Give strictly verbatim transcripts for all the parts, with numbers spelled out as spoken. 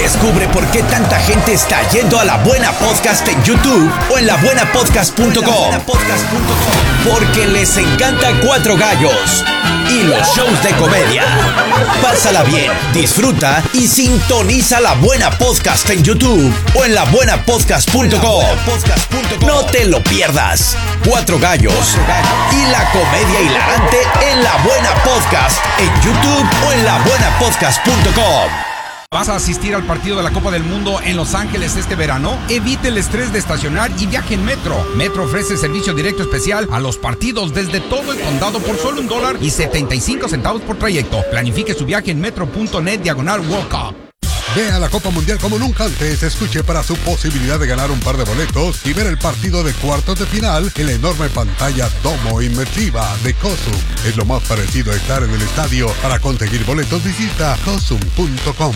Descubre por qué tanta gente está yendo a La Buena Podcast en YouTube o en la buena podcast punto com. Porque les encanta Cuatro Gallos y los shows de comedia. Pásala bien, disfruta y sintoniza La Buena Podcast en YouTube o en la buena podcast punto com. No te lo pierdas. Cuatro Gallos y la comedia hilarante en La Buena Podcast en YouTube o en la buena podcast punto com. ¿Vas a asistir al partido de la Copa del Mundo en Los Ángeles este verano? Evite el estrés de estacionar y viaje en Metro. Metro ofrece servicio directo especial a los partidos desde todo el condado por solo un dólar y setenta y cinco centavos por trayecto. Planifique su viaje en metro punto net diagonal World Cup. Ve a la Copa Mundial como nunca antes. Escuche para su posibilidad de ganar un par de boletos y ver el partido de cuartos de final en la enorme pantalla domo inmersiva de Cosum. Es lo más parecido a estar en el estadio. Para conseguir boletos visita cosum punto com.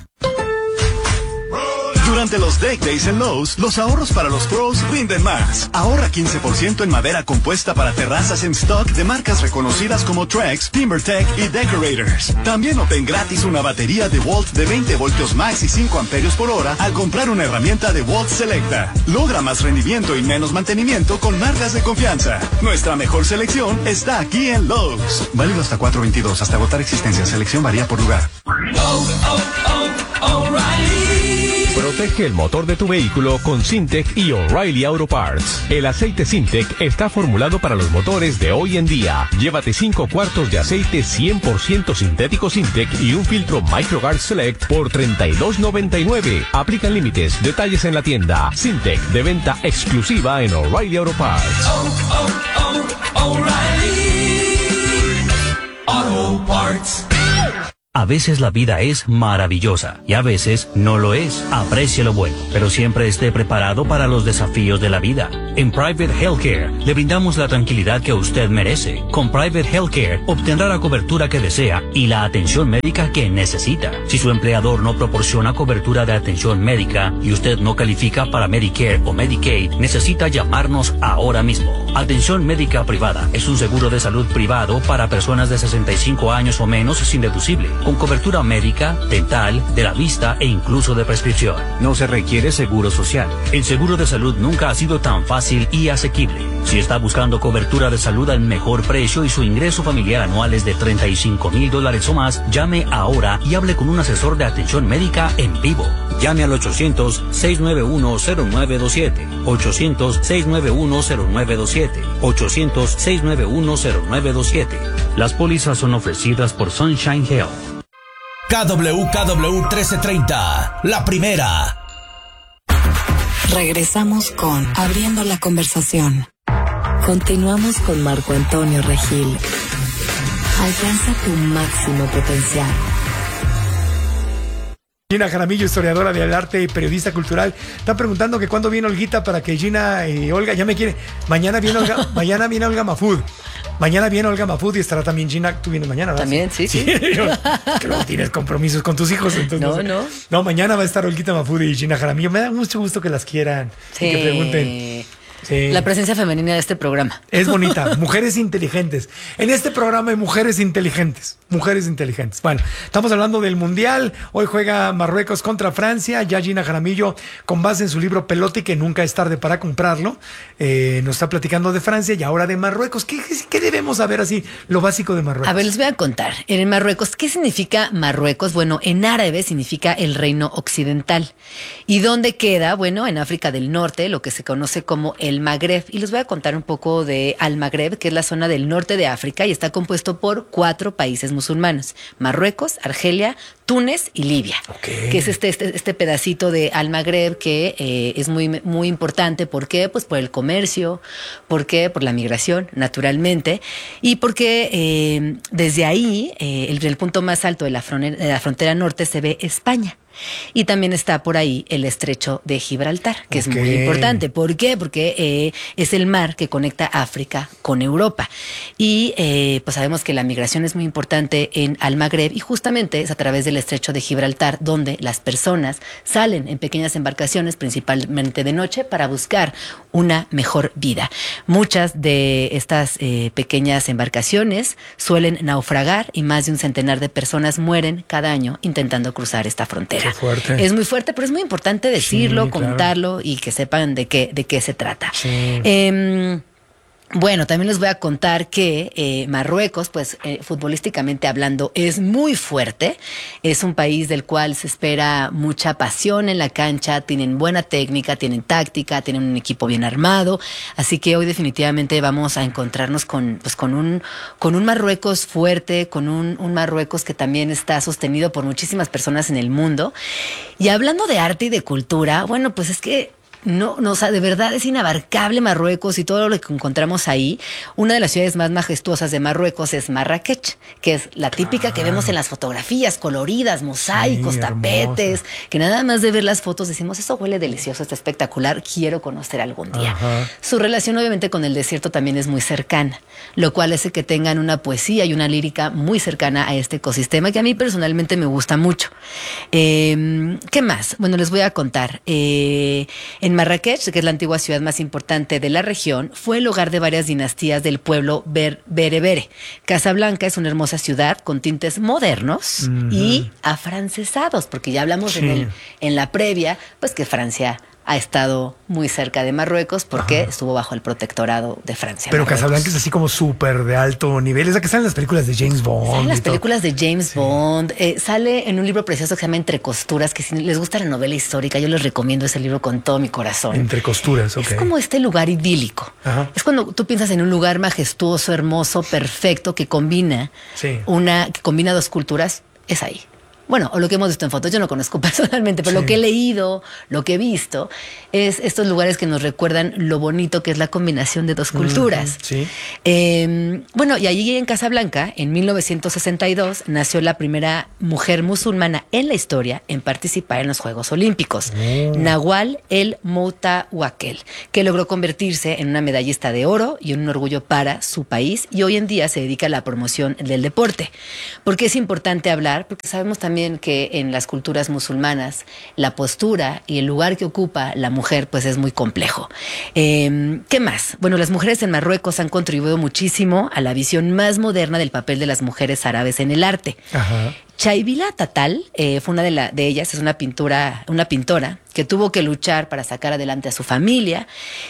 Durante los Deck Days en Lowe's, los ahorros para los pros rinden más. Ahorra quince por ciento en madera compuesta para terrazas en stock de marcas reconocidas como Trex, TimberTech y Decorators. También obtén gratis una batería de Volt de veinte voltios max y cinco amperios por hora al comprar una herramienta de Volt Selecta. Logra más rendimiento y menos mantenimiento con marcas de confianza. Nuestra mejor selección está aquí en Lowe's. Válido hasta cuatro veintidós, hasta agotar existencia. Selección varía por lugar. Oh, oh, oh, O'Reilly. Protege el motor de tu vehículo con Syntec y O'Reilly Auto Parts. El aceite Syntec está formulado para los motores de hoy en día. Llévate cinco cuartos de aceite cien por ciento sintético Syntec y un filtro MicroGuard Select por treinta y dos noventa y nueve. Aplican límites. Detalles en la tienda. Syntec, de venta exclusiva en O'Reilly Auto Parts. Oh, oh, oh, O'Reilly Auto Parts. A veces la vida es maravillosa y a veces no lo es. Aprecie lo bueno, pero siempre esté preparado para los desafíos de la vida. En Private Healthcare le brindamos la tranquilidad que usted merece. Con Private Healthcare obtendrá la cobertura que desea y la atención médica que necesita. Si su empleador no proporciona cobertura de atención médica y usted no califica para Medicare o Medicaid, necesita llamarnos ahora mismo. Atención médica privada es un seguro de salud privado para personas de sesenta y cinco años o menos sin deducible, con cobertura médica, dental, de la vista e incluso de prescripción. No se requiere seguro social. El seguro de salud nunca ha sido tan fácil y asequible. Si está buscando cobertura de salud al mejor precio y su ingreso familiar anual es de treinta y cinco mil dólares o más, llame ahora y hable con un asesor de atención médica en vivo. Llame al ochocientos, seis nueve uno, cero nueve dos siete, ochocientos, seis nueve uno, cero nueve dos siete, ochocientos, seis nueve uno, cero nueve dos siete. Las pólizas son ofrecidas por Sunshine Health. K W K W trece treinta, la primera. Regresamos con Abriendo la Conversación. Continuamos con Marco Antonio Regil. Alcanza tu máximo potencial. Gina Jaramillo, historiadora del arte y periodista cultural, está preguntando que cuándo viene Olguita para que Gina y Olga, ya me quiere, mañana viene Olga, mañana viene Olga Mafud, mañana viene Olga Mafud y estará también Gina, tú vienes mañana, ¿verdad? También, sí, sí. sí. Yo, que luego tienes compromisos con tus hijos, entonces no, no, sé. no. No, mañana va a estar Olguita Mafud y Gina Jaramillo, me da mucho gusto que las quieran sí. y que pregunten. Sí. La presencia femenina de este programa. Es bonita, mujeres inteligentes. En este programa hay mujeres inteligentes, mujeres inteligentes. Bueno, estamos hablando del Mundial. Hoy juega Marruecos contra Francia. Ya Gina Jaramillo, con base en su libro Pelote, que nunca es tarde para comprarlo, eh, nos está platicando de Francia y ahora de Marruecos. ¿Qué, qué debemos saber así, lo básico de Marruecos? A ver, les voy a contar. En Marruecos, ¿qué significa Marruecos? Bueno, en árabe significa el reino occidental. ¿Y dónde queda? Bueno, en África del Norte, lo que se conoce como el Magreb. Y les voy a contar un poco de Al Magreb, que es la zona del norte de África y está compuesto por cuatro países musulmanes: Marruecos, Argelia, Túnez y Libia. Okay. Que es este, este, este pedacito de Al Magreb que eh, es muy, muy importante. ¿Por qué? Pues por el comercio. ¿Por qué? Por la migración, naturalmente. Y porque eh, desde ahí, eh, el, el punto más alto de la, frontera, de la frontera norte, se ve España. Y también está por ahí el estrecho de Gibraltar, que okay. es muy importante. ¿Por qué? Porque eh, es el mar que conecta África con Europa. Y eh, pues sabemos que la migración es muy importante en Al Magreb y justamente es a través del estrecho de Gibraltar donde las personas salen en pequeñas embarcaciones, principalmente de noche, para buscar una mejor vida. Muchas de estas eh, pequeñas embarcaciones suelen naufragar y más de un centenar de personas mueren cada año intentando cruzar esta frontera. frontera. Qué fuerte. Es muy fuerte, pero es muy importante decirlo, Sí, claro. contarlo y que sepan de qué, de qué se trata. Sí. Eh, Bueno, también les voy a contar que eh, Marruecos, pues eh, futbolísticamente hablando, es muy fuerte. Es un país del cual se espera mucha pasión en la cancha, tienen buena técnica, tienen táctica, tienen un equipo bien armado. Así que hoy definitivamente vamos a encontrarnos con, pues, con un, con un Marruecos fuerte, con un, un Marruecos que también está sostenido por muchísimas personas en el mundo. Y hablando de arte y de cultura, bueno, pues es que No, no, o sea, de verdad es inabarcable Marruecos y todo lo que encontramos ahí. Una de las ciudades más majestuosas de Marruecos es Marrakech, que es la típica ah. que vemos en las fotografías, coloridas, mosaicos, sí, tapetes, hermosa. Que nada más de ver las fotos decimos, eso huele delicioso, está espectacular, quiero conocer algún día. Ajá. Su relación obviamente con el desierto también es muy cercana, lo cual hace que tengan una poesía y una lírica muy cercana a este ecosistema que a mí personalmente me gusta mucho. Eh, ¿Qué más? Bueno, les voy a contar. Eh, en En Marrakech, que es la antigua ciudad más importante de la región, fue el hogar de varias dinastías del pueblo ber berebere. Casablanca es una hermosa ciudad con tintes modernos uh-huh. y afrancesados, porque ya hablamos sí. en, el, en la previa, pues que Francia ha estado muy cerca de Marruecos porque Ajá. estuvo bajo el protectorado de Francia. Pero Marruecos. Casablanca es así como súper de alto nivel. Es la que sale en las películas de James Bond. Sale en las películas de James sí. Bond. Eh, sale en un libro precioso que se llama Entre Costuras, que si les gusta la novela histórica, yo les recomiendo ese libro con todo mi corazón. Entre Costuras, ok. Es como este lugar idílico. Ajá. Es cuando tú piensas en un lugar majestuoso, hermoso, perfecto, que combina sí. una, que combina dos culturas, es ahí. Bueno, o lo que hemos visto en fotos, yo no conozco personalmente, pero sí. lo que he leído, lo que he visto, es estos lugares que nos recuerdan lo bonito que es la combinación de dos culturas. Mm, sí. Eh, bueno, y allí en Casablanca, en mil novecientos sesenta y dos, nació la primera mujer musulmana en la historia en participar en los Juegos Olímpicos, oh. Nawal El Moutawakel, que logró convertirse en una medallista de oro y un orgullo para su país, y hoy en día se dedica a la promoción del deporte. ¿Por qué es importante hablar? Porque sabemos también que en las culturas musulmanas la postura y el lugar que ocupa la mujer pues es muy complejo. Eh, ¿Qué más? Bueno, las mujeres en Marruecos han contribuido muchísimo a la visión más moderna del papel de las mujeres árabes en el arte. Ajá. Chaibila Tatal eh, fue una de, la, de ellas, es una pintura, una pintora que tuvo que luchar para sacar adelante a su familia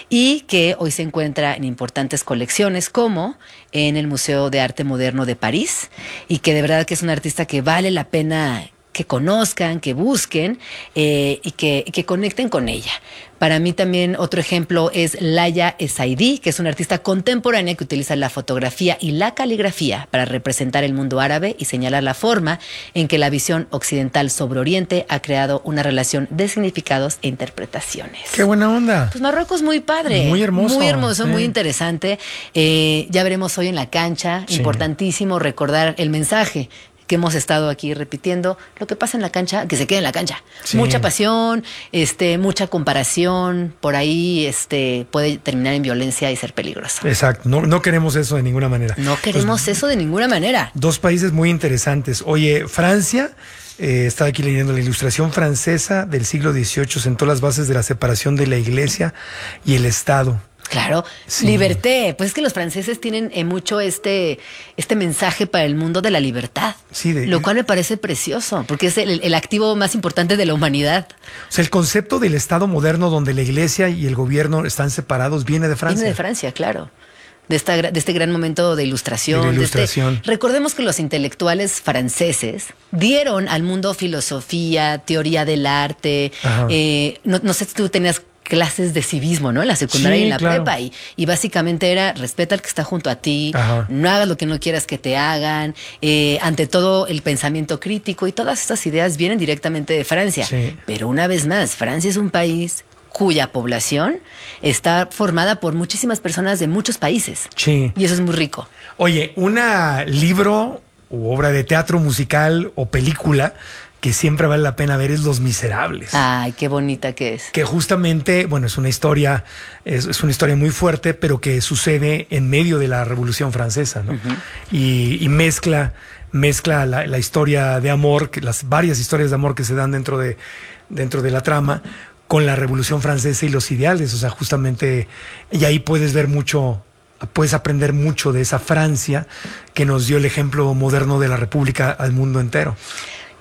y que hoy se encuentra en importantes colecciones como en el Museo de Arte Moderno de París, y que de verdad que es una artista que vale la pena que conozcan, que busquen eh, y que, que conecten con ella. Para mí también otro ejemplo es Laya Esaidi, que es una artista contemporánea que utiliza la fotografía y la caligrafía para representar el mundo árabe y señalar la forma en que la visión occidental sobre Oriente ha creado una relación de significados e interpretaciones. ¡Qué buena onda! Pues Marruecos muy padre. Muy hermoso. Muy hermoso, sí. muy interesante. Eh, ya veremos hoy en la cancha. Sí. Importantísimo recordar el mensaje que hemos estado aquí repitiendo, lo que pasa en la cancha, que se quede en la cancha. Sí. Mucha pasión, este, mucha comparación, por ahí este, puede terminar en violencia y ser peligroso. Exacto, no, no queremos eso de ninguna manera. No queremos pues, eso de ninguna manera. Dos países muy interesantes. Oye, Francia, eh, estaba aquí leyendo la ilustración francesa del siglo dieciocho, sentó las bases de la separación de la iglesia y el Estado. Claro, sí. Liberté, pues es que los franceses tienen eh, mucho este, este mensaje para el mundo de la libertad, sí, de, lo cual me parece precioso, porque es el, el activo más importante de la humanidad. O sea, el concepto del Estado moderno donde la iglesia y el gobierno están separados viene de Francia. Viene de Francia, claro. De, esta, de este gran momento de ilustración. De ilustración. De este, recordemos que los intelectuales franceses dieron al mundo filosofía, teoría del arte. Eh, no, no sé si tú tenías clases de civismo, ¿no? En la secundaria sí, y en la claro. prepa. Y, y básicamente era, respeta al que está junto a ti, Ajá. no hagas lo que no quieras que te hagan, eh, ante todo el pensamiento crítico, y todas estas ideas vienen directamente de Francia. Sí. Pero una vez más, Francia es un país cuya población está formada por muchísimas personas de muchos países. Sí. Y eso es muy rico. Oye, una libro u obra de teatro musical o película que siempre vale la pena ver es Los Miserables. Ay, qué bonita que es. Que justamente, bueno, es una historia, es, es una historia muy fuerte, pero que sucede en medio de la Revolución Francesa, ¿no? Uh-huh. y, y mezcla, mezcla la, la historia de amor, que las varias historias de amor que se dan dentro de, dentro de la trama, con la Revolución Francesa y los ideales. O sea, justamente, y ahí puedes ver mucho, puedes aprender mucho de esa Francia que nos dio el ejemplo moderno de la República al mundo entero.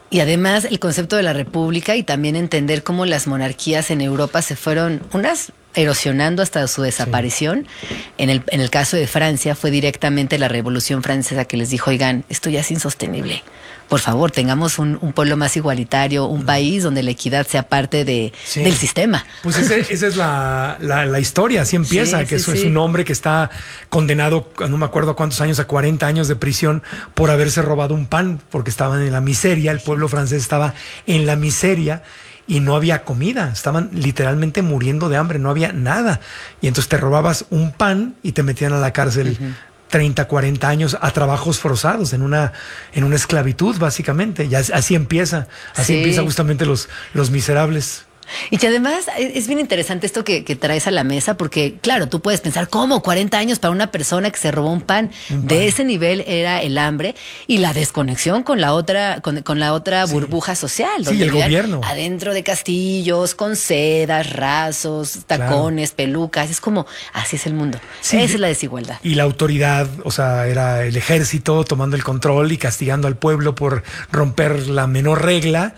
Y además el concepto de la república y también entender cómo las monarquías en Europa se fueron unas erosionando hasta su desaparición. Sí. En el, en el caso de Francia fue directamente la Revolución Francesa que les dijo, oigan, esto ya es insostenible. Por favor, tengamos un, un pueblo más igualitario, un país donde la equidad sea parte de, sí. del sistema. Pues ese, esa es la, la, la historia, así empieza, sí, que sí, eso sí. es un hombre que está condenado, no me acuerdo cuántos años, a cuarenta años de prisión por haberse robado un pan, porque estaban en la miseria, el pueblo francés estaba en la miseria y no había comida, estaban literalmente muriendo de hambre, no había nada. Y entonces te robabas un pan y te metían a la cárcel. Uh-huh. treinta, cuarenta años a trabajos forzados, en una, en una esclavitud, básicamente. Ya así empieza, así sí. empieza justamente los, los miserables. Y que además es bien interesante esto que, que traes a la mesa, porque claro, tú puedes pensar, ¿cómo? cuarenta años para una persona que se robó un pan. Un pan. De ese nivel era el hambre y la desconexión con la otra, con, con la otra sí. burbuja social. Sí, el gobierno. Adentro de castillos, con sedas, rasos, tacones, claro. pelucas. Es como, así es el mundo. Sí. Esa es la desigualdad. Y la autoridad, o sea, era el ejército tomando el control y castigando al pueblo por romper la menor regla.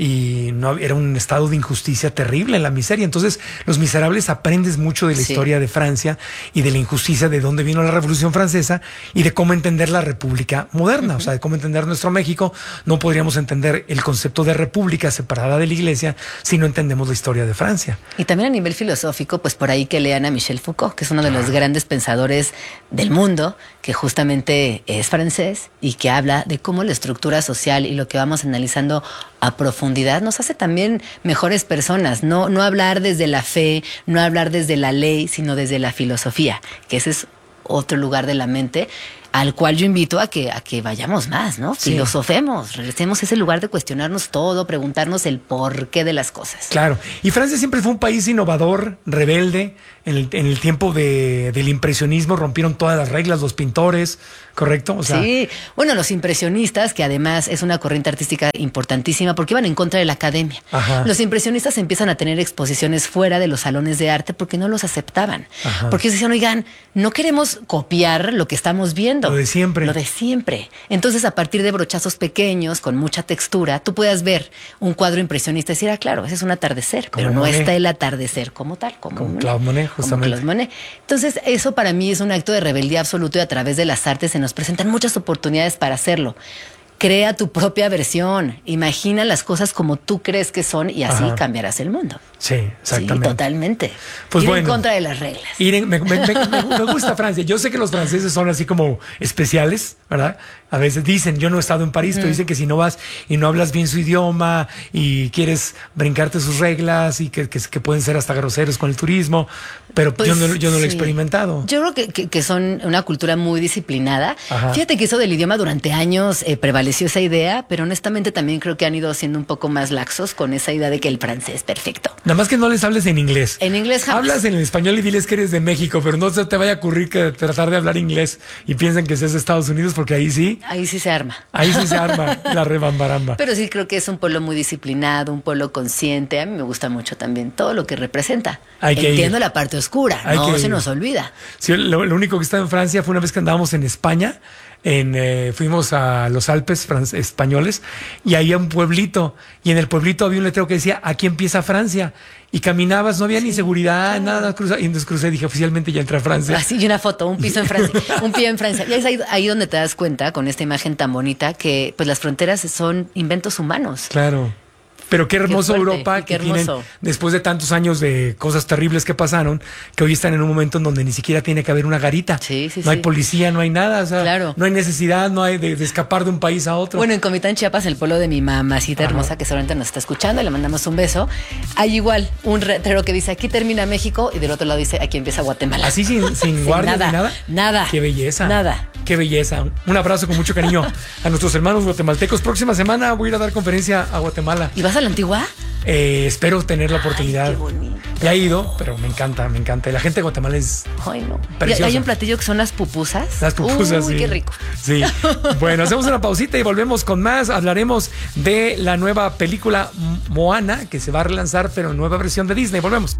Y no, era un estado de injusticia terrible, en la miseria. Entonces, Los Miserables aprendes mucho de la sí. historia de Francia y de la injusticia, de dónde vino la Revolución Francesa y de cómo entender la República moderna, uh-huh. o sea, de cómo entender nuestro México. No podríamos entender el concepto de república separada de la iglesia si no entendemos la historia de Francia. Y también a nivel filosófico, pues por ahí que lean a Michel Foucault, que es uno de los ah. grandes pensadores del mundo, que justamente es francés y que habla de cómo la estructura social y lo que vamos analizando a profundidad nos hace también mejores personas. No, no hablar desde la fe, no hablar desde la ley, sino desde la filosofía, que ese es otro lugar de la mente al cual yo invito a que, a que vayamos más, ¿no? Sí. Filosofemos, regresemos a ese lugar de cuestionarnos todo, preguntarnos el porqué de las cosas. Claro, y Francia siempre fue un país innovador, rebelde. En el, en el tiempo de, del impresionismo rompieron todas las reglas, los pintores, ¿correcto? O sea, sí, bueno, los impresionistas, que además es una corriente artística importantísima porque iban en contra de la academia. Ajá. Los impresionistas empiezan a tener exposiciones fuera de los salones de arte porque no los aceptaban. Ajá. Porque ellos decían, oigan, no queremos copiar lo que estamos viendo. Lo de siempre. Lo de siempre. Entonces, a partir de brochazos pequeños, con mucha textura, tú puedas ver un cuadro impresionista y decir, ah, claro, ese es un atardecer, como pero no Monet. Está el atardecer como tal. Como, como Claude Monet. Justamente. Como Monet. Entonces, eso para mí es un acto de rebeldía absoluto y a través de las artes se nos presentan muchas oportunidades para hacerlo. Crea tu propia versión, imagina las cosas como tú crees que son y así Ajá. cambiarás el mundo. Sí, exactamente. Sí, totalmente. Pues ir bueno, en contra de las reglas. Ir en, me, me, me, me gusta Francia. Yo sé que los franceses son así como especiales, ¿verdad? A veces dicen, yo no he estado en París, mm. pero dicen que si no vas y no hablas bien su idioma y quieres brincarte sus reglas y que, que, que pueden ser hasta groseros con el turismo, pero pues, yo no, yo no sí. lo he experimentado. Yo creo que, que, que son una cultura muy disciplinada. Ajá. Fíjate que eso del idioma durante años eh, prevaleció esa idea, pero honestamente también creo que han ido siendo un poco más laxos con esa idea de que el francés es perfecto. Nada más que no les hables en inglés. En inglés jamás. Hablas en el español y diles que eres de México, pero no se te vaya a ocurrir que tratar de hablar inglés y piensen que seas de Estados Unidos, porque ahí sí. Ahí sí se arma. Ahí sí se arma la rebambaramba. Pero sí creo que es un pueblo muy disciplinado, un pueblo consciente. A mí me gusta mucho también todo lo que representa. Hay que Entiendo ir. la parte oscura, Hay no se ir. nos olvida. Sí, lo, lo único que estaba en Francia fue una vez que andábamos en España. En, eh, fuimos a los Alpes fran- españoles y había un pueblito y en el pueblito había un letrero que decía aquí empieza Francia y caminabas, no había sí, ni seguridad, claro. nada, cruza, y entonces crucé y dije oficialmente ya entré a Francia. Así, y una foto, un piso en Francia, un pie en Francia. Y es ahí, ahí donde te das cuenta con esta imagen tan bonita que pues las fronteras son inventos humanos. Claro. Pero qué hermoso qué fuerte, Europa qué que hermoso. tienen, después de tantos años de cosas terribles que pasaron, que hoy están en un momento en donde ni siquiera tiene que haber una garita. Sí, sí, no sí. hay policía, no hay nada, o sea, claro. no hay necesidad, no hay de, de escapar de un país a otro. Bueno, en Comitán, Chiapas, el pueblo de mi mamacita Ajá. hermosa, que seguramente nos está escuchando, le mandamos un beso. Hay igual un letrero que dice aquí termina México y del otro lado dice aquí empieza Guatemala. Así sin, sin guardia nada, ni nada. Nada. Qué belleza. Nada. Qué belleza. Un abrazo con mucho cariño a nuestros hermanos guatemaltecos. Próxima semana voy a ir a dar conferencia a Guatemala. ¿Y vas a la Antigua? Eh, espero tener la oportunidad. Ay, qué bonito. Ya he ido, pero me encanta, me encanta. Y la gente de Guatemala es Ay, no. preciosa. Hay un platillo que son las pupusas. Las pupusas, Uy, sí. qué rico. Sí. Bueno, hacemos una pausita y volvemos con más. Hablaremos de la nueva película Moana, que se va a relanzar, pero en nueva versión de Disney. Volvemos.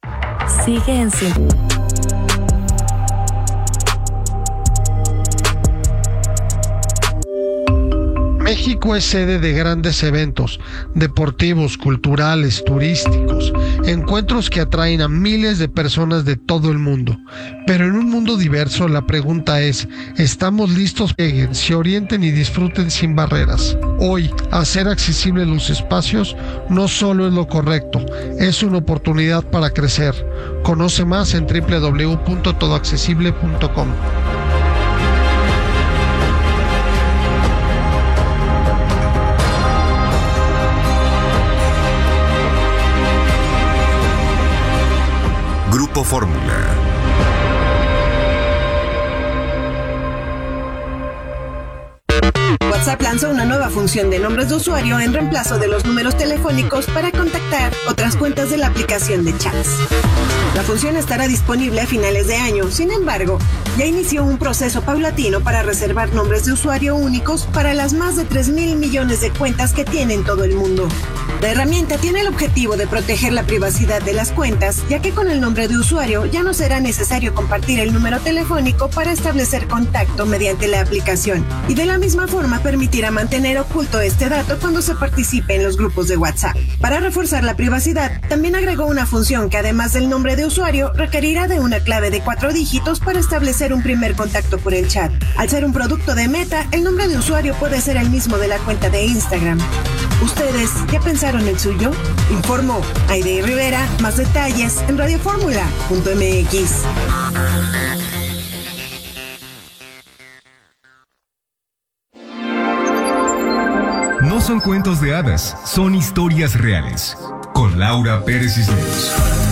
Sigue en su... México es sede de grandes eventos deportivos, culturales, turísticos, encuentros que atraen a miles de personas de todo el mundo. Pero en un mundo diverso, la pregunta es, ¿estamos listos? Lleguen, se orienten y disfruten sin barreras. Hoy, hacer accesibles los espacios no solo es lo correcto, es una oportunidad para crecer. Conoce más en doble u doble u doble u punto todo accesible punto com. Grupo Fórmula. WhatsApp lanzó una nueva función de nombres de usuario en reemplazo de los números telefónicos para contactar otras cuentas de la aplicación de chats. La función estará disponible a finales de año, sin embargo, ya inició un proceso paulatino para reservar nombres de usuario únicos para las más de tres mil millones de cuentas que tiene en todo el mundo. La herramienta tiene el objetivo de proteger la privacidad de las cuentas, ya que con el nombre de usuario ya no será necesario compartir el número telefónico para establecer contacto mediante la aplicación, y de la misma forma permitirá mantener oculto este dato cuando se participe en los grupos de WhatsApp. Para reforzar la privacidad, también agregó una función que además del nombre de usuario requerirá de una clave de cuatro dígitos para establecer un primer contacto por el chat. Al ser un producto de Meta, el nombre de usuario puede ser el mismo de la cuenta de Instagram. ¿Ustedes ya pensaron el suyo? Informó Aide Rivera. Más detalles en radio fórmula punto m x. No son cuentos de hadas, son historias reales. Con Laura Pérez Cisneros.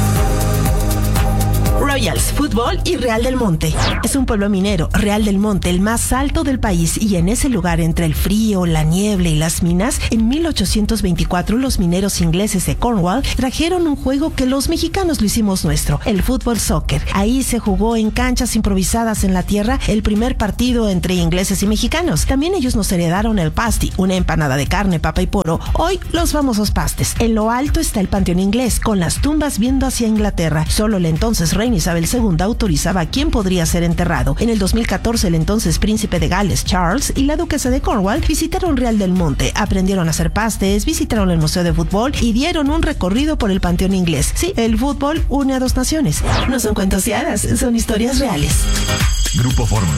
Royals, Fútbol y Real del Monte. Es un pueblo minero, Real del Monte, el más alto del país, y en ese lugar, entre el frío, la niebla y las minas, en mil ochocientos veinticuatro los mineros ingleses de Cornwall trajeron un juego que los mexicanos lo hicimos nuestro, el fútbol soccer. Ahí se jugó en canchas improvisadas en la tierra el primer partido entre ingleses y mexicanos. También ellos nos heredaron el pasty, una empanada de carne, papa y poro. Hoy los famosos pastes. En lo alto está el panteón inglés, con las tumbas viendo hacia Inglaterra. Solo el entonces reina Isabel segunda autorizaba quién podría ser enterrado. En el dos mil catorce, el entonces príncipe de Gales, Charles, y la duquesa de Cornwall visitaron Real del Monte, aprendieron a hacer pastes, visitaron el museo de fútbol y dieron un recorrido por el panteón inglés. Sí, el fútbol une a dos naciones. No son cuentos de hadas, son historias reales. Grupo Fórmula.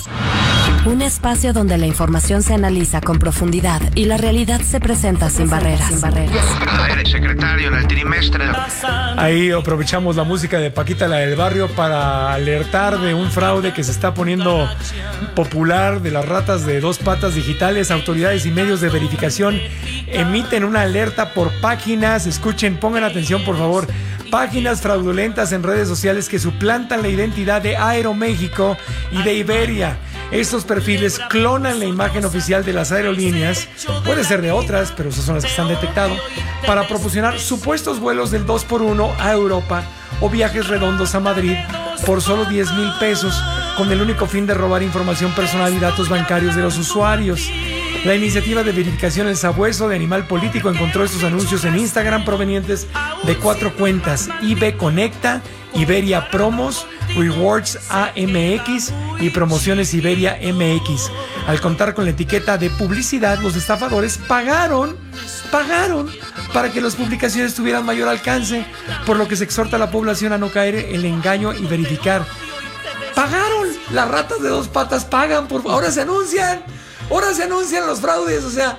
Un espacio donde la información se analiza con profundidad y la realidad se presenta sin barreras. Sin barreras. Secretario en el trimestre. Ahí aprovechamos la música de Paquita, la del barrio, para alertar de un fraude que se está poniendo popular de las ratas de dos patas digitales. Autoridades y medios de verificación emiten una alerta por páginas. Escuchen, pongan atención, por favor. Páginas fraudulentas en redes sociales que suplantan la identidad de Aeroméxico y de Iberia. Estos perfiles clonan la imagen oficial de las aerolíneas, puede ser de otras, pero esas son las que están detectadas, para proporcionar supuestos vuelos del dos por uno a Europa o viajes redondos a Madrid por solo diez mil pesos, con el único fin de robar información personal y datos bancarios de los usuarios. La iniciativa de verificación El Sabueso de Animal Político encontró estos anuncios en Instagram provenientes de cuatro cuentas: I B Conecta, Iberia Promos, Rewards A M X y Promociones Iberia M X. Al contar con la etiqueta de publicidad, los estafadores pagaron, pagaron para que las publicaciones tuvieran mayor alcance, por lo que se exhorta a la población a no caer en el engaño y verificar. ¡Pagaron! Las ratas de dos patas pagan, por ahora se anuncian. Ahora se anuncian los fraudes, o sea,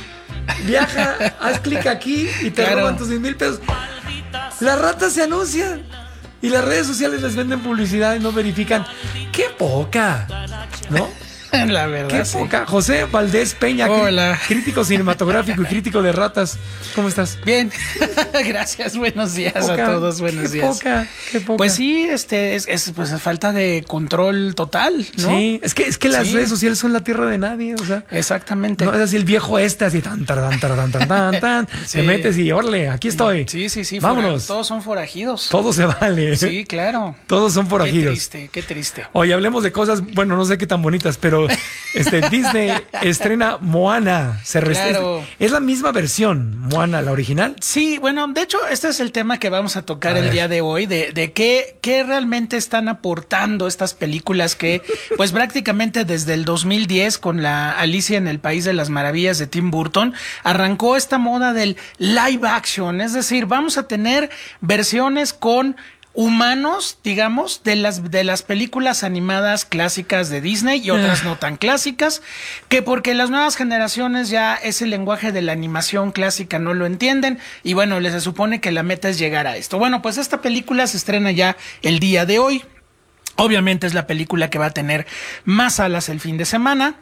viaja, haz clic aquí y te claro. roban tus diez mil pesos. Las ratas se anuncian y las redes sociales les venden publicidad y no verifican. ¡Qué poca! ¿No? La verdad. Qué sí. poca. José Valdés Peña, Hola. crítico cinematográfico y crítico de ratas. ¿Cómo estás? Bien, gracias, buenos días poca, a todos, buenos qué días. Poca, qué poca. Pues sí, este es, es pues falta de control total, ¿no? Sí, es que es que las sí. redes sociales son la tierra de nadie, o sea. Exactamente. No es así el viejo este, así tan tan tan tan tan tan tan. sí. Te metes y órale, aquí estoy. Sí, sí, sí. Vámonos. Todos son forajidos. Todo se vale. Sí, claro. Todos son forajidos. Qué triste, qué triste. Oye, hablemos de cosas, bueno, no sé qué tan bonitas, pero pero este Disney estrena Moana. Se rest- Claro. Es la misma versión, Moana, la original. Sí, bueno, de hecho, este es el tema que vamos a tocar A el ver. día de hoy, de, de qué, qué realmente están aportando estas películas que, pues prácticamente desde el dos mil diez, con la Alicia en el País de las Maravillas de Tim Burton, arrancó esta moda del live action, es decir, vamos a tener versiones con humanos, digamos, de las de las películas animadas clásicas de Disney y otras no tan clásicas, que porque las nuevas generaciones ya ese lenguaje de la animación clásica no lo entienden y bueno, les se supone que la meta es llegar a esto. Bueno, pues esta película se estrena ya el día de hoy. Obviamente es la película que va a tener más salas el fin de semana.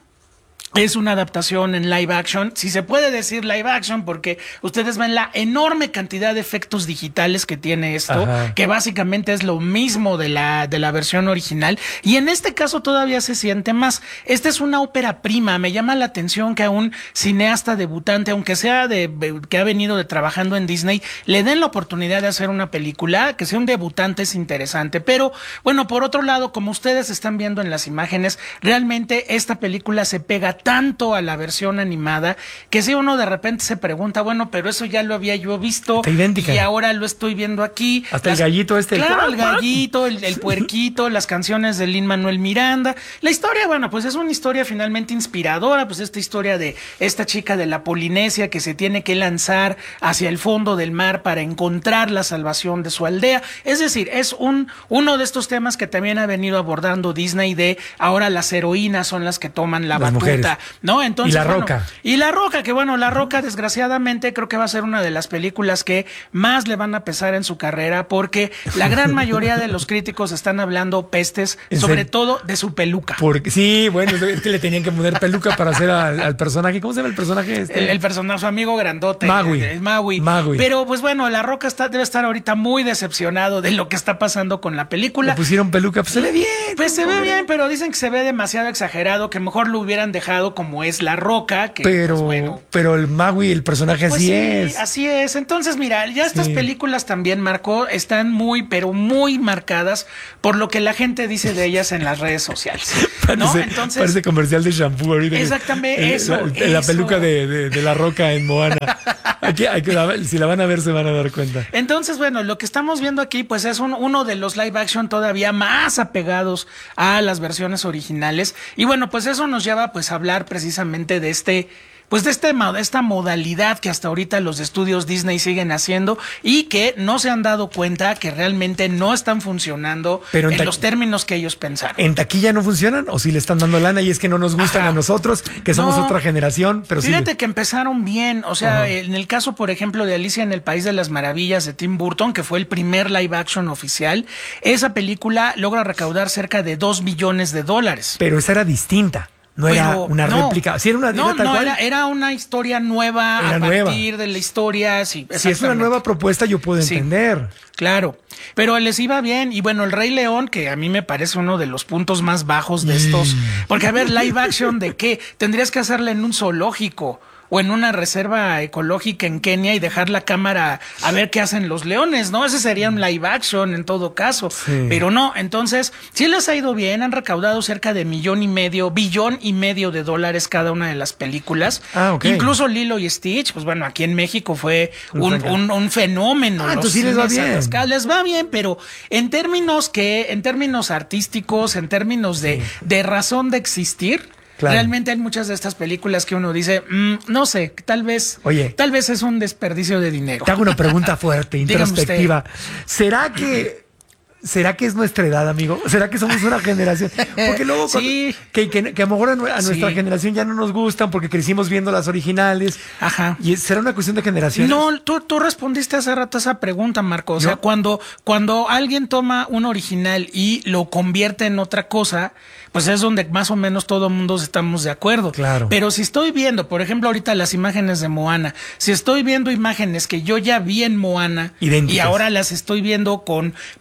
Es una adaptación en live action, si se puede decir live action, porque ustedes ven la enorme cantidad de efectos digitales que tiene esto, Ajá. que básicamente es lo mismo de la, de la versión original, y en este caso todavía se siente más. Esta es una ópera prima, me llama la atención que a un cineasta debutante, aunque sea de que ha venido de trabajando en Disney, le den la oportunidad de hacer una película, que sea un debutante es interesante, pero bueno, por otro lado, como ustedes están viendo en las imágenes, realmente esta película se pega tanto a la versión animada que si uno de repente se pregunta, bueno, pero eso ya lo había yo visto Está idéntica. y ahora lo estoy viendo aquí. Hasta el gallito este, el Claro, cuac, el cuac. gallito, el, el puerquito, las canciones de Lin-Manuel Miranda. La historia, bueno, pues es una historia finalmente inspiradora, pues esta historia de esta chica de la Polinesia que se tiene que lanzar hacia el fondo del mar para encontrar la salvación de su aldea. Es decir, es un uno de estos temas que también ha venido abordando Disney de ahora las heroínas son las que toman la Las batuta, mujeres. ¿no? Entonces, Y La bueno, Roca. y La Roca, que bueno, La Roca desgraciadamente creo que va a ser una de las películas que más le van a pesar en su carrera porque la gran mayoría de los críticos están hablando pestes, ¿En sobre serio? todo de su peluca. Porque, sí, bueno, es que le tenían que poner peluca para hacer al, al personaje. ¿Cómo se llama el personaje? Este? El, el personaje, su amigo grandote. Maui. El, el Maui. Maui. Pero pues bueno, La Roca está, debe estar ahorita muy decepcionado de lo que está pasando con la película. Le pusieron peluca, pues se ve bien. Pues se ve bien, pero dicen que se ve demasiado exagerado, que mejor lo hubieran dejado como es La Roca. Que, Pero, pues, bueno, pero el Maui, el personaje Pues así sí, es. así es. Entonces, mira, ya estas Sí. películas también, Marco, están muy, pero muy marcadas por lo que la gente dice de ellas en las redes sociales. ¿No? Parece, Entonces, parece comercial de shampoo ahorita. Exactamente, El- eso, La, la eso. peluca de, de, de La Roca en Moana. Aquí, hay que, la- si la van a ver, se van a dar cuenta. Entonces, bueno, lo que estamos viendo aquí, pues es un- uno de los live action todavía más apegados a las versiones originales. Y bueno, pues eso nos lleva pues a hablar precisamente de este, pues de este, mo- de esta modalidad que hasta ahorita los estudios Disney siguen haciendo y que no se han dado cuenta que realmente no están funcionando Pero en en ta- los términos que ellos pensaron. ¿En taquilla no funcionan o si le están dando lana y es que no nos gustan Ajá. a nosotros, que somos No. otra generación? Pero sí. Fíjate que empezaron bien, o sea, Ajá. en el caso, por ejemplo, de Alicia en el País de las Maravillas de Tim Burton, que fue el primer live action oficial, esa película logra recaudar cerca de dos millones de dólares. Pero esa era distinta. No era Pero una no. réplica. Sí, era una No, era tal no, cual. era, era una historia nueva Era a nueva. partir de la historia. Sí, Si es una exactamente. nueva propuesta, yo puedo Sí. entender. Claro, pero les iba bien. Y bueno, El Rey León, que a mí me parece uno de los puntos más bajos de estos. Porque, a ver, live action de qué? Tendrías que hacerle en un zoológico o en una reserva ecológica en Kenia y dejar la cámara a ver qué hacen los leones, ¿no? Ese sería un live action en todo caso. Sí. Pero no, entonces, sí les ha ido bien, han recaudado cerca de millón y medio, billón y medio de dólares cada una de las películas. Ah, ok. Incluso Lilo y Stitch, pues bueno, aquí en México fue Un un, fracaso. un, un fenómeno. Ah, Los entonces sí les va cines bien. atascados. Les va bien, pero en términos que, en términos artísticos, en términos de, de razón de existir, Claro. realmente hay muchas de estas películas que uno dice, mm, no sé, tal vez, Oye. tal vez es un desperdicio de dinero. Te hago una pregunta fuerte, Dígame usted. introspectiva. ¿Será que será que es nuestra edad, amigo? ¿Será que somos una generación? Porque luego cuando- Sí. que, que, que a lo mejor a, nue- a nuestra Sí. generación ya no nos gustan porque crecimos viendo las originales. Ajá. ¿Y es- será una cuestión de generación? No, tú, tú respondiste hace rato esa pregunta, Marco. O sea, ¿Yo? cuando, cuando alguien toma un original y lo convierte en otra cosa, pues es donde más o menos todo mundo estamos de acuerdo. Claro. Pero si estoy viendo, por ejemplo, ahorita las imágenes de Moana, si estoy viendo imágenes que yo ya vi en Moana Idénticas. y ahora las estoy viendo con personas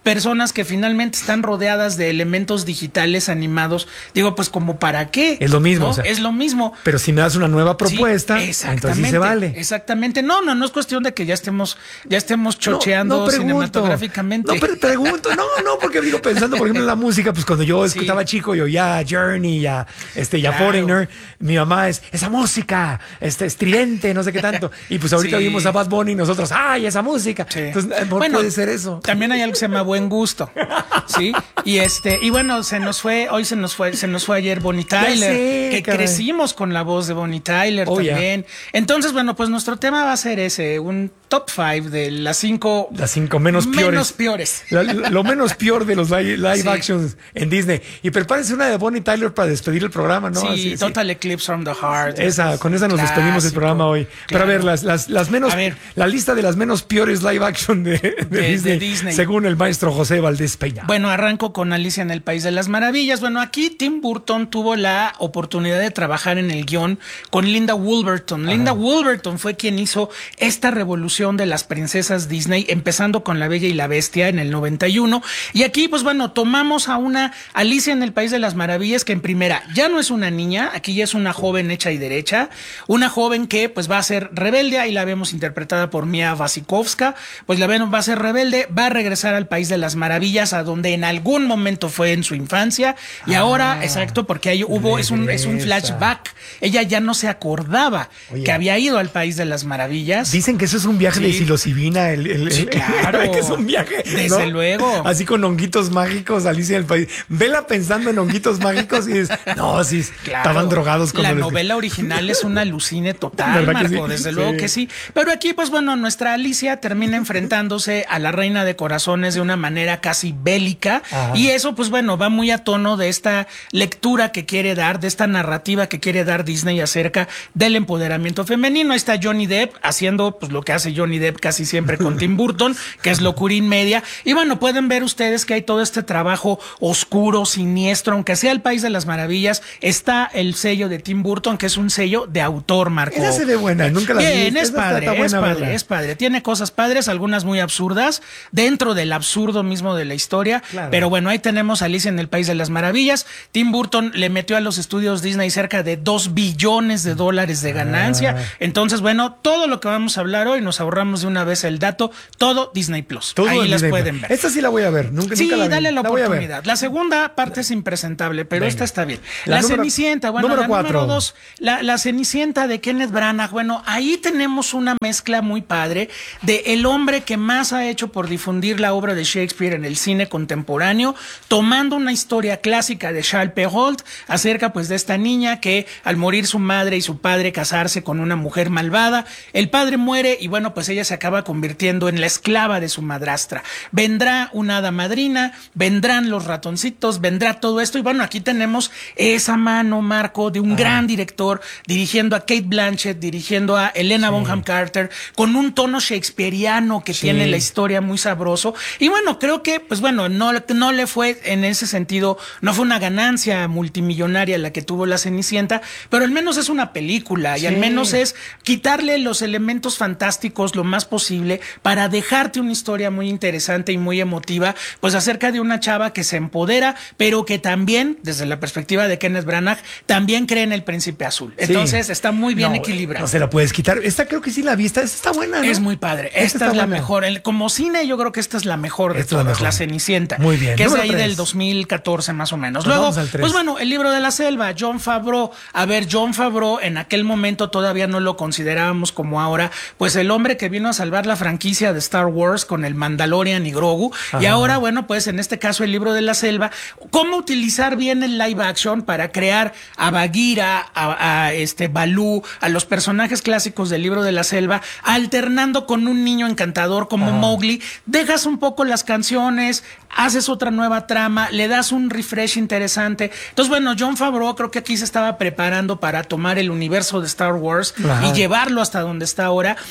tramas que finalmente están rodeadas de elementos digitales animados, digo, pues como para qué. Es lo mismo. ¿no? O sea, es lo mismo. Pero si me das una nueva propuesta, sí, entonces sí se vale. Exactamente. No, no, no es cuestión de que ya estemos, ya estemos chocheando no, no cinematográficamente. No, pero pregunto, no, no, porque digo, pensando, por ejemplo, en la música, pues cuando yo sí. escuchaba chico, yo ya Journey, ya, este, ya claro. Foreigner, mi mamá es, esa música, este, estridente, no sé qué tanto. Y pues ahorita sí. vimos a Bad Bunny y nosotros, ¡ay, esa música! Sí. Entonces, bueno, puede ser eso. También hay algo que se llama buen gusto, ¿sí? Y este, y bueno, se nos fue, hoy se nos fue, se nos fue ayer Bonnie Tyler, sé, que caray. crecimos con la voz de Bonnie Tyler oh, también. Yeah. Entonces, bueno, pues nuestro tema va a ser ese, un top five de las cinco... Las cinco menos peores. Menos peores. La, lo menos peor de los live, live sí. actions en Disney. Y prepárense una de Bonnie Tyler para despedir el programa, ¿no? Sí, Así, Total sí. Eclipse from the Heart. Esa, con esa nos clásico, despedimos el programa hoy. Claro. Pero a ver, las, las, las menos... A ver. La lista de las menos peores live action de, de, de, Disney, de Disney, según el maestro José Valdés Peña. Bueno, arranco con Alicia en el País de las Maravillas. Bueno, aquí Tim Burton tuvo la oportunidad de trabajar en el guión con Linda Woolverton. Ajá. Linda Woolverton fue quien hizo esta revolución de las princesas Disney, empezando con La Bella y la Bestia en el noventa y uno. Y aquí, pues bueno, tomamos a una Alicia en el País de las Maravillas que en primera ya no es una niña, aquí ya es una joven hecha y derecha, una joven que pues va a ser rebelde, ahí la vemos interpretada por Mia Wasikowska, pues la vemos, va a ser rebelde, va a regresar al País de las Maravillas, a donde en algún momento fue en su infancia, y ah, ahora, exacto, porque ahí hubo, es un, es un flashback, ella ya no se acordaba Oye. que había ido al País de las Maravillas. Dicen que eso es un viaje sí. de psilocibina. El, el, sí, claro. El, que es un viaje. Desde ¿no? luego. Así con honguitos mágicos, Alicia en el País. Vela pensando en honguitos mágicos y dices, no, sí, claro. estaban drogados. Con la novela les... original es una alucine total, Marco, sí? desde sí. luego que sí. Pero aquí, pues bueno, nuestra Alicia termina enfrentándose a la Reina de Corazones de una manera casi bélica. Ajá. Y eso, pues bueno, va muy a tono de esta lectura que quiere dar, de esta narrativa que quiere dar Disney acerca del empoderamiento femenino. Ahí está Johnny Depp haciendo pues lo que hace Johnny Depp casi siempre con Tim Burton, que es locurín media. Y bueno, pueden ver ustedes que hay todo este trabajo oscuro, siniestro, aunque sea el País de las Maravillas, está el sello de Tim Burton, que es un sello de autor, Marco. Esa se ve buena, nunca la vi. Bien, es padre, buena, es padre, ¿verdad? es padre. Tiene cosas padres, algunas muy absurdas, dentro del absurdo mismo de la historia. Claro. Pero bueno, ahí tenemos a Alicia en el País de las Maravillas. Tim Burton le metió a los estudios Disney cerca de dos billones de dólares de ganancia. Ah. Entonces, bueno, todo lo que vamos a hablar hoy nos ahorramos de una vez el dato, todo Disney Plus. Todo ahí las Disney pueden ver. Esta sí la voy a ver. Nunca, sí, nunca la dale vi. la, la oportunidad. La segunda parte es impresentable, pero Venga. esta está bien. La, la número, Cenicienta, bueno, número la cuatro. número dos, la, la Cenicienta de Kenneth Branagh. Bueno, ahí tenemos una mezcla muy padre de el hombre que más ha hecho por difundir la obra de Shakespeare en el cine contemporáneo, tomando una historia clásica de Charles Perrault acerca pues de esta niña que al morir su madre y su padre casarse con una mujer malvada, el padre muere y bueno, pues ella se acaba convirtiendo en la esclava de su madrastra. Vendrá una hada madrina, vendrán los ratoncitos, vendrá todo esto y bueno, aquí tenemos esa mano, Marco, de un ah. gran director dirigiendo a Kate Blanchett, dirigiendo a Helena sí. Bonham Carter, con un tono shakespeariano que sí. tiene la historia muy sabroso y bueno, creo que pues bueno, no, no le fue en ese sentido, no fue una ganancia multimillonaria la que tuvo la Cenicienta, pero al menos es una película y sí. al menos es quitarle los elementos fantásticos lo más posible para dejarte una historia muy interesante y muy emotiva, pues acerca de una chava que se empodera, pero que también, desde la perspectiva de Kenneth Branagh, también cree en el príncipe azul. Entonces sí. está muy bien no, equilibrado. No se la puedes quitar. Esta creo que sí la vista, esta está buena, ¿no? Es muy padre. Esta, esta es la buena. mejor. El, como cine, yo creo que esta es la mejor de esta todas, la, mejor. la Cenicienta. Muy bien. Que Número es de ahí tres. del dos mil catorce más o menos. Nos Luego, pues bueno, el libro de la selva, Jon Favreau. A ver, Jon Favreau en aquel momento todavía no lo considerábamos como ahora, pues el hombre que vino a salvar la franquicia de Star Wars con el Mandalorian y Grogu. Ajá. Y ahora, bueno, pues en este caso el libro de la selva, cómo utilizar bien el live action para crear a Bagheera, a, a este Balú, a los personajes clásicos del libro de la selva, alternando con un niño encantador como Ajá. Mowgli. Dejas un poco las canciones, haces otra nueva trama, le das un refresh interesante. Entonces, bueno, Jon Favreau creo que aquí se estaba preparando para tomar el universo de Star Wars Ajá. y llevarlo hasta donde está ahora, porque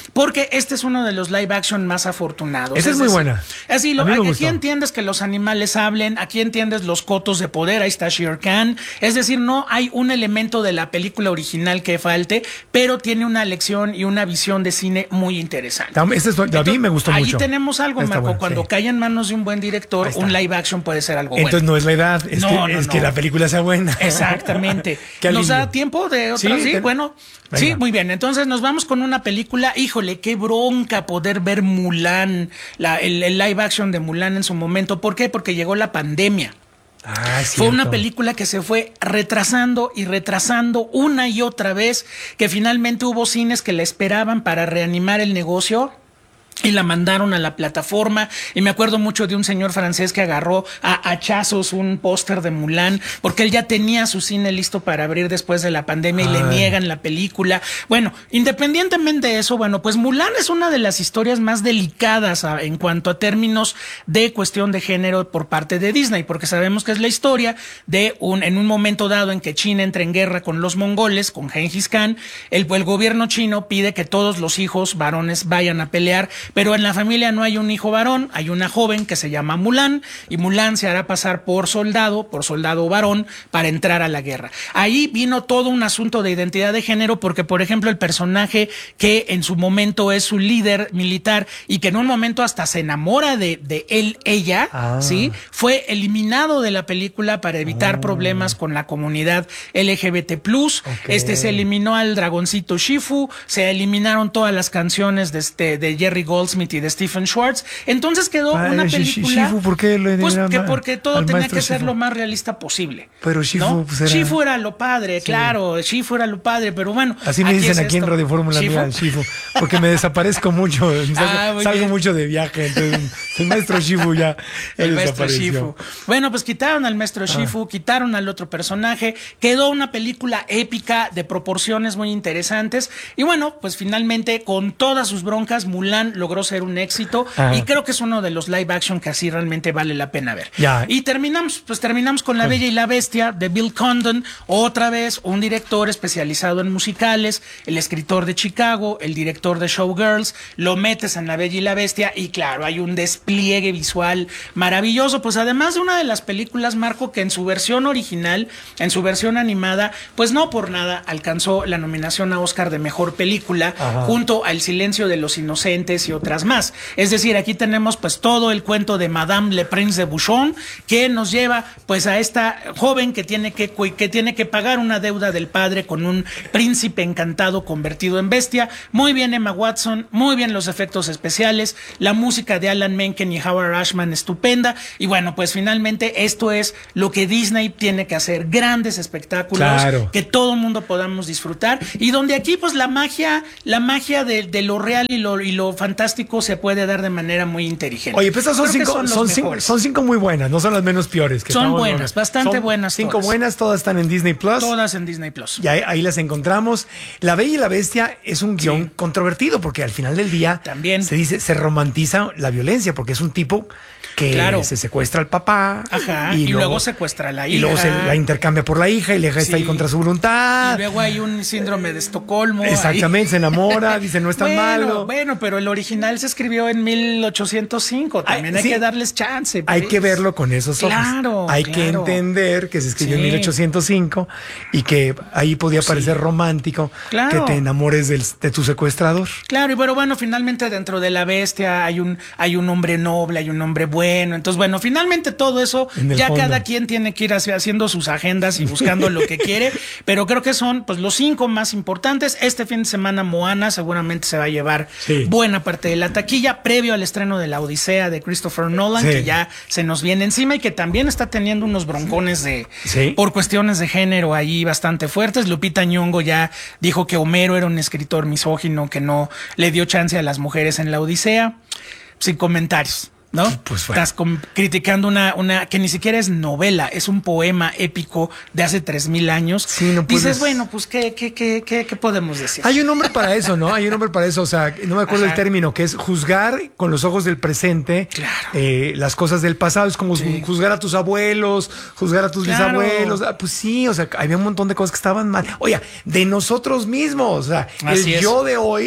que este es uno de los live action más afortunados. Esa es, es muy buena. Así, lo, aquí entiendes que los animales hablen, aquí entiendes los cotos de poder, ahí está Shere Khan. Es decir, no hay un elemento de la película original que falte, pero tiene una lección y una visión de cine muy interesante. Este es, a mí me gustó ahí mucho. Ahí tenemos algo, está Marco. bueno, Cuando sí. cae en manos de un buen director, un live action puede ser algo Entonces bueno. no es la edad, es, no, que, no, es no. que la película sea buena. Exactamente. ¿Nos da tiempo de otra? Sí, sí ten... bueno. Venga. Sí, muy bien. Entonces nos vamos con una película. Híjole, qué bronca poder ver Mulan, la, el, el live action de Mulan en su momento. ¿Por qué? Porque llegó la pandemia. Ah, fue una película que se fue retrasando y retrasando una y otra vez, que finalmente hubo cines que la esperaban para reanimar el negocio y la mandaron a la plataforma. Y me acuerdo mucho de un señor francés que agarró a hachazos un póster de Mulan porque él ya tenía su cine listo para abrir después de la pandemia y Ay. le niegan la película. Bueno, independientemente de eso, bueno, pues Mulan es una de las historias más delicadas a, en cuanto a términos de cuestión de género por parte de Disney, porque sabemos que es la historia de un en un momento dado en que China entra en guerra con los mongoles, con Gengis Khan. El, el gobierno chino pide que todos los hijos varones vayan a pelear, pero en la familia no hay un hijo varón, hay una joven que se llama Mulan, y Mulan se hará pasar por soldado, por soldado varón, para entrar a la guerra. Ahí vino todo un asunto de identidad de género, porque por ejemplo el personaje que en su momento es su líder militar y que en un momento hasta se enamora de, de él, ella, ah. ¿sí? Fue eliminado de la película para evitar oh. problemas con la comunidad L G B T plus. Okay. Este se eliminó al dragoncito Shifu, se eliminaron todas las canciones de, este, de Jerry Goldsmith y de Stephen Schwartz. Entonces quedó Padre, una película. Shifu, ¿por qué lo pues que porque todo tenía que ser Shifu. Lo más realista posible. Pero Shifu, ¿no? pues era... Shifu era lo padre, sí. claro. Shifu era lo padre, pero bueno. Así me dicen aquí esto? en Radio Fórmula Shifu? Shifu, porque me desaparezco mucho, ah, salgo, salgo mucho de viaje. Entonces, el maestro Shifu ya el maestro Shifu. Bueno, pues quitaron al maestro ah. Shifu, quitaron al otro personaje. Quedó una película épica de proporciones muy interesantes. Y bueno, pues finalmente, con todas sus broncas, Mulan logró ser un éxito ah. y creo que es uno de los live action que así realmente vale la pena ver. Ya. Y terminamos, pues terminamos con La Bella y la Bestia de Bill Condon, otra vez un director especializado en musicales, el escritor de Chicago, el director de Showgirls. Lo metes en La Bella y la Bestia y claro, hay un despliegue visual maravilloso, pues además de una de las películas, Marco, que en su versión original, en su versión animada, pues no por nada alcanzó la nominación a Oscar de Mejor Película, Ajá. junto a El Silencio de los Inocentes y otras más. Es decir, aquí tenemos pues todo el cuento de Madame Le Prince de Bouchon, que nos lleva pues a esta joven que tiene que, que tiene que pagar una deuda del padre con un príncipe encantado convertido en bestia. Muy bien Emma Watson, muy bien los efectos especiales, la música de Alan Menken y Howard Ashman estupenda, y bueno, pues finalmente esto es lo que Disney tiene que hacer, grandes espectáculos, claro. que todo el mundo podamos disfrutar, y donde aquí pues la magia, la magia de, de lo real y lo, y lo fantástico se puede dar de manera muy inteligente. Oye, pues estas son cinco, son, son, cinco, son cinco muy buenas, no son las menos peores. Que son buenas, buenas, bastante son buenas. Cinco todas. buenas, todas están en Disney Plus. Todas en Disney Plus. Y ahí, ahí las encontramos. La Bella y la Bestia es un guión sí. controvertido, porque al final del día también se dice, se romantiza la violencia, porque es un tipo que claro. se secuestra al papá. Ajá, y, y luego, luego secuestra a la hija. Y luego se la intercambia por la hija y la hija sí. está ahí contra su voluntad. Y luego hay un síndrome de Estocolmo. Exactamente, ahí. se enamora, dice no es tan bueno, malo. Bueno, pero el original se escribió en mil ochocientos cinco, también Ay, hay sí. que darles chance. Hay que verlo con esos ojos. Claro, Hay claro. que entender que se escribió sí. en mil ochocientos cinco y que ahí podía parecer sí. romántico claro. que te enamores del, de tu secuestrador. Claro, y bueno, bueno, finalmente dentro de la bestia hay un, hay un hombre noble, hay un hombre bueno, entonces bueno, finalmente todo eso, ya fondo. cada quien tiene que ir haciendo sus agendas y buscando lo que quiere, pero creo que son pues los cinco más importantes. Este fin de semana Moana seguramente se va a llevar sí. buena parte de la taquilla, previo al estreno de La Odisea de Christopher Nolan, sí. que ya se nos viene encima y que también está teniendo unos broncones de sí. por cuestiones de género ahí bastante fuertes. Lupita Nyong'o ya dijo que Homero era un escritor misógino que no le dio chance a las mujeres en La Odisea. Sin comentarios. ¿No? Pues bueno. Estás com- criticando una, una que ni siquiera es novela, es un poema épico de hace tres mil años. Sí, no puedes... Dices, bueno, pues ¿qué, qué, qué, qué, qué podemos decir? Hay un nombre para eso, ¿no? Hay un nombre para eso, o sea, no me acuerdo Ajá. el término, que es juzgar con los ojos del presente claro. eh, las cosas del pasado. Es como sí. juzgar a tus abuelos, juzgar a tus claro. bisabuelos. Ah, pues sí, o sea, había un montón de cosas que estaban mal. Oye, de nosotros mismos, o sea, Así el es. yo de hoy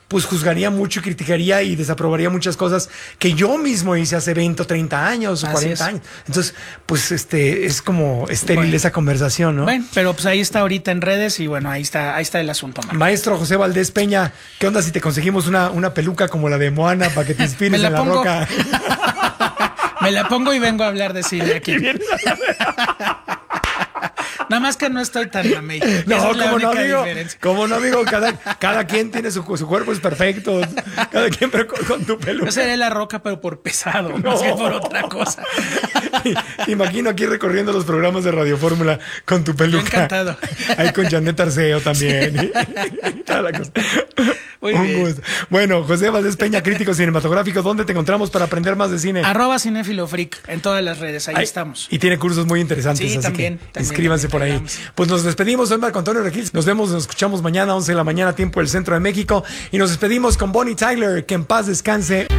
pues juzgaría mucho y criticaría y desaprobaría muchas cosas que yo mismo hice hace veinte o treinta años o Así cuarenta es. años. Entonces, pues este es como estéril Bueno. esa conversación, ¿no? Bueno, pero pues ahí está ahorita en redes y bueno, ahí está, ahí está el asunto, Marco. Maestro José Valdés Peña, ¿qué onda si te conseguimos una, una peluca como la de Moana para que te inspires Me la en la pongo. roca? Me la pongo y vengo a hablar de cine aquí. Nada más que no estoy tan mamey. No, Esa es la como no, única amigo. diferencia. Como no, amigo. Cada, cada quien tiene su, su cuerpo, es perfecto. Cada quien, pero con, con tu peluca. Yo seré la roca, pero por pesado, No. más que por otra cosa. Te imagino aquí recorriendo los programas de Radio Fórmula con tu peluca. Yo encantado. Ahí con Janet Arceo también. Toda la cosa. Muy Un bien. gusto. Bueno, José Valdés Peña, crítico cinematográfico. ¿Dónde te encontramos para aprender más de cine? Arroba Cinéfilo Freak en todas las redes, ahí Ay, estamos. Y tiene cursos muy interesantes, Sí, así también, que también, inscríbanse por ahí. Pues nos despedimos, soy Marco Antonio Regil. Nos vemos, nos escuchamos mañana, once de la mañana, tiempo del centro de México. Y nos despedimos con Bonnie Tyler, que en paz descanse.